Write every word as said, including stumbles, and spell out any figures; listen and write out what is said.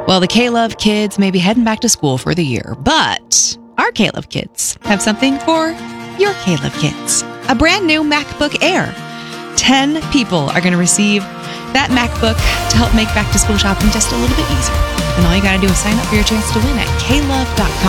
Well, the K-Love kids may be heading back to school for the year, but our K-Love kids have something for your K-Love kids. A brand new MacBook Air. Ten people are going to receive that MacBook to help make back-to-school shopping just a little bit easier. And all you got to do is sign up for your chance to win at K love dot com.